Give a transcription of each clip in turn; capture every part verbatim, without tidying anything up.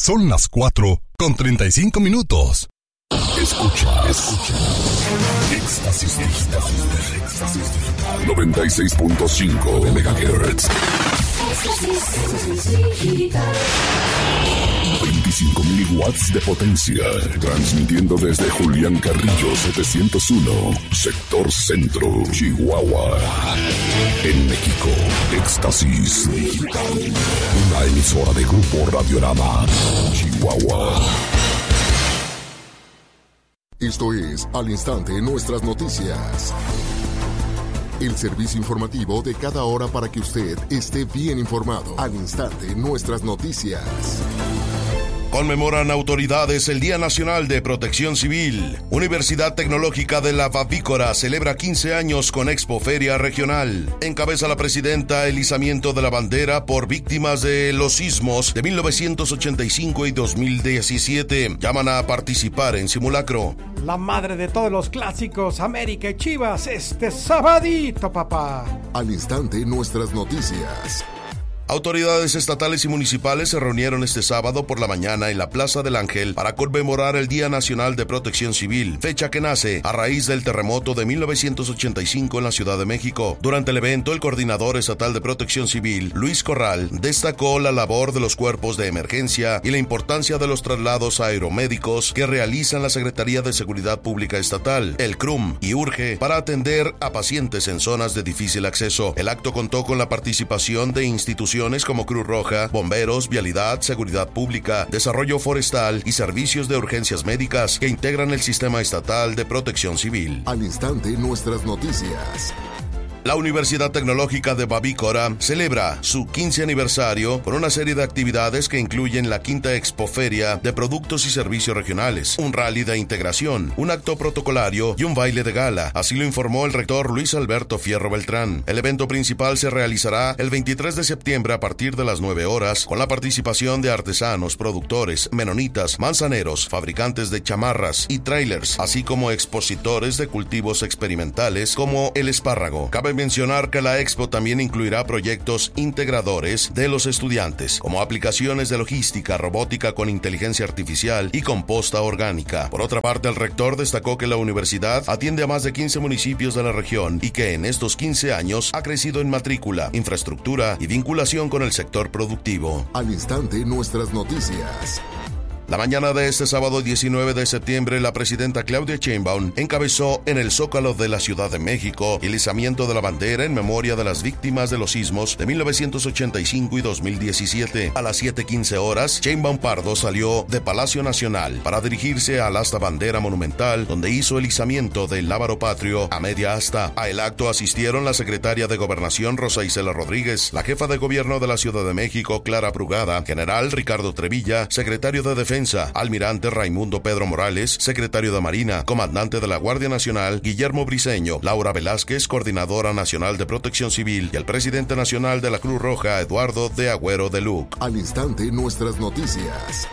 Son las cuatro con treinta y cinco minutos. Escucha, escucha. Éxtasis digital. Éxtasis digital. noventa y seis punto cinco megahertz. veinticinco mil watts de potencia. Transmitiendo desde Julián Carrillo setecientos uno, sector centro, Chihuahua. En México, Éxtasis Digital. Una emisora de Grupo Radiorama, Chihuahua. Esto es Al Instante Nuestras Noticias. El servicio informativo de cada hora para que usted esté bien informado. Al Instante Nuestras Noticias. Conmemoran autoridades el Día Nacional de Protección Civil. Universidad Tecnológica de la Babícora celebra quince años con Expoferia Regional. Encabeza la presidenta el izamiento de la bandera por víctimas de los sismos de mil novecientos ochenta y cinco y dos mil diecisiete. Llaman a participar en simulacro. La madre de todos los clásicos, América y Chivas, este sabadito, papá. Al Instante Nuestras Noticias. Autoridades estatales y municipales se reunieron este sábado por la mañana en la Plaza del Ángel para conmemorar el Día Nacional de Protección Civil, fecha que nace a raíz del terremoto de mil novecientos ochenta y cinco en la Ciudad de México. Durante el evento, el coordinador estatal de Protección Civil, Luis Corral, destacó la labor de los cuerpos de emergencia y la importancia de los traslados aeromédicos que realizan la Secretaría de Seguridad Pública Estatal, el C R U M y URGE, para atender a pacientes en zonas de difícil acceso. El acto contó con la participación de instituciones como Cruz Roja, Bomberos, Vialidad, Seguridad Pública, Desarrollo Forestal y Servicios de Urgencias Médicas que integran el Sistema Estatal de Protección Civil. Al Instante Nuestras Noticias. La Universidad Tecnológica de Babícora celebra su quince aniversario con una serie de actividades que incluyen la quinta Expoferia de Productos y Servicios Regionales, un rally de integración, un acto protocolario y un baile de gala. Así lo informó el rector Luis Alberto Fierro Beltrán. El evento principal se realizará el veintitrés de septiembre a partir de las nueve horas con la participación de artesanos, productores, menonitas, manzaneros, fabricantes de chamarras y trailers, así como expositores de cultivos experimentales como el espárrago. Cabe mencionar que la expo también incluirá proyectos integradores de los estudiantes, como aplicaciones de logística, robótica con inteligencia artificial y composta orgánica. Por otra parte, el rector destacó que la universidad atiende a más de quince municipios de la región y que en estos quince años ha crecido en matrícula, infraestructura y vinculación con el sector productivo. Al Instante Nuestras Noticias. La mañana de este sábado diecinueve de septiembre, la presidenta Claudia Sheinbaum encabezó en el Zócalo de la Ciudad de México el izamiento de la bandera en memoria de las víctimas de los sismos de mil novecientos ochenta y cinco y dos mil diecisiete. A las siete quince horas, Sheinbaum Pardo salió de Palacio Nacional para dirigirse al asta bandera monumental, donde hizo el izamiento del lábaro patrio a media asta. A el acto asistieron la secretaria de Gobernación Rosa Isela Rodríguez, la jefa de gobierno de la Ciudad de México Clara Brugada, general Ricardo Trevilla, secretario de Defensa Almirante Raimundo Pedro Morales, secretario de Marina, comandante de la Guardia Nacional Guillermo Briceño, Laura Velázquez, coordinadora nacional de Protección Civil, y el presidente nacional de la Cruz Roja Eduardo de Agüero de Luc. Al Instante Nuestras Noticias.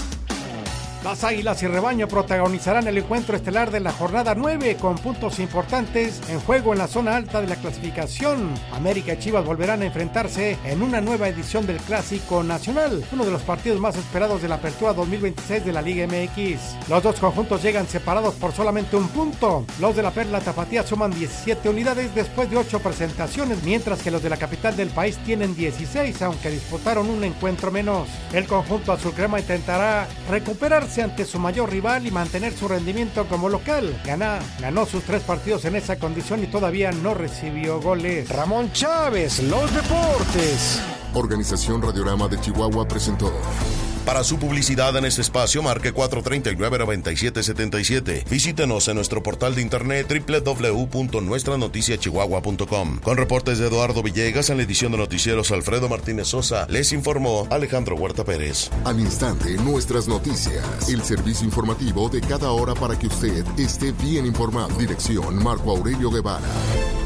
Las Águilas y Rebaño protagonizarán el encuentro estelar de la jornada nueve con puntos importantes en juego en la zona alta de la clasificación. América y Chivas volverán a enfrentarse en una nueva edición del Clásico Nacional, uno de los partidos más esperados de la apertura dos mil veintiséis de la Liga M X. Los dos conjuntos llegan separados por solamente un punto. Los de la Perla Tapatía suman diecisiete unidades después de ocho presentaciones, mientras que los de la capital del país tienen dieciséis, aunque disputaron un encuentro menos. El conjunto azulcrema intentará recuperarse ante su mayor rival y mantener su rendimiento como local. Gana, ganó sus tres partidos en esa condición y todavía no recibió goles. Ramón Chávez, los deportes. Organización Radiorama de Chihuahua presentó. Para su publicidad en este espacio, marque cuatro tres nueve, nueve siete siete siete. Visítenos en nuestro portal de internet doble u doble u doble u punto nuestra noticia chihuahua punto com. Con reportes de Eduardo Villegas, en la edición de noticieros Alfredo Martínez Sosa, les informó Alejandro Huerta Pérez. Al Instante Nuestras Noticias. El servicio informativo de cada hora para que usted esté bien informado. Dirección Marco Aurelio Guevara.